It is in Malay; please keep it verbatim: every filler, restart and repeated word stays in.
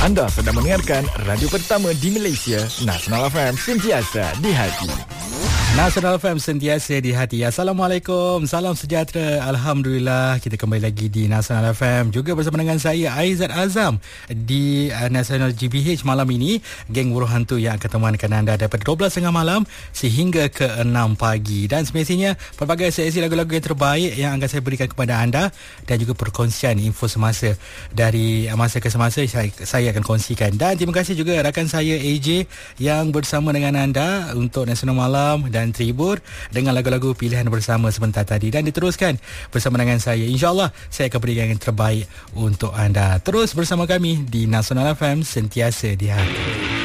Anda sedang mendengarkan radio pertama di Malaysia, Nasional F M, sentiasa di hati. Nasional F M, sentiasa di hati. Assalamualaikum, salam sejahtera. Alhamdulillah, kita kembali lagi di Nasional F M, juga bersama dengan saya Aizat Azam di uh, Nasional G B H malam ini. Geng Buruh Hantu yang akan temankan anda daripada dua belas tiga puluh malam sehingga ke enam pagi. Dan semestinya pelbagai seleksi lagu-lagu yang terbaik yang akan saya berikan kepada anda, dan juga perkongsian info semasa dari uh, masa ke semasa saya, saya akan kongsikan. Dan terima kasih juga rakan saya A J yang bersama dengan anda untuk Nasional Malam dan Tribur dengan lagu-lagu pilihan bersama sebentar tadi, dan diteruskan bersama dengan saya. InsyaAllah saya akan berikan yang terbaik untuk anda. Terus bersama kami di Nasional F M, sentiasa di hati.